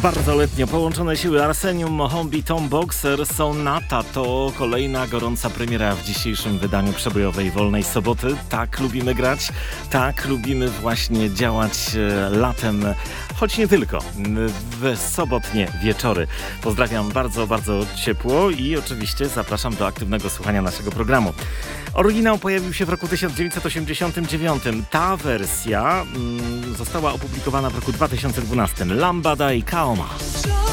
Bardzo letnio połączone siły Arsenium, Mohombi, Tom Boxer, Sonata to kolejna gorąca premiera w dzisiejszym wydaniu przebojowej Wolnej Soboty. Tak lubimy grać, tak lubimy właśnie działać latem, choć nie tylko, w sobotnie wieczory. Pozdrawiam bardzo, bardzo ciepło i oczywiście zapraszam do aktywnego słuchania naszego programu. Oryginał pojawił się w roku 1989. Ta wersja została opublikowana w roku 2012. Lambada i Kaoma.